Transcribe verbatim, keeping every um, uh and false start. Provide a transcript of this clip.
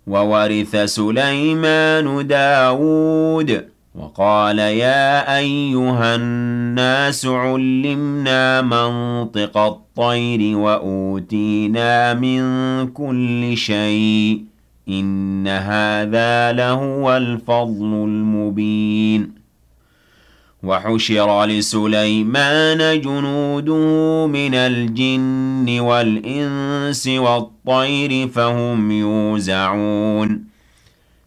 وورث سليمان داود وقال يا أيها الناس علمنا منطق الطير وأوتينا من كل شيء إن هذا لهو الفضل المبين وحشر لسليمان جنوده من الجن والإنس والطير فهم يوزعون